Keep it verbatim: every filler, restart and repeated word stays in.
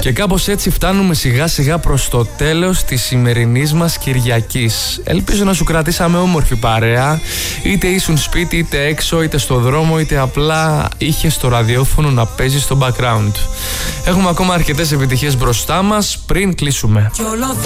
Και κάπως έτσι φτάνουμε σιγά σιγά προς το τέλος της σημερινής μας Κυριακής. Ελπίζω να σου κρατήσαμε όμορφη παρέα, είτε ήσουν σπίτι, είτε έξω, είτε στο δρόμο, είτε απλά είχες το ραδιόφωνο να παίζει στο background. Έχουμε ακόμα αρκετές επιτυχίες μπροστά μας πριν κλείσουμε.